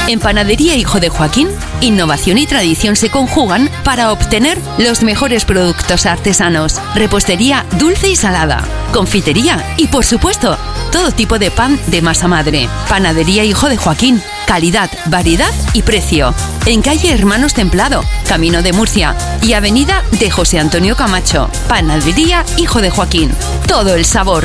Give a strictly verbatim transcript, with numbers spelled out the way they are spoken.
En Panadería Hijo de Joaquín, innovación y tradición se conjugan para obtener los mejores productos artesanos. Repostería dulce y salada, confitería y, por supuesto, todo tipo de pan de masa madre. Panadería Hijo de Joaquín. Calidad, variedad y precio. En calle Hermanos Templado, Camino de Murcia y avenida de José Antonio Camacho. Panadería Hijo de Joaquín. Todo el sabor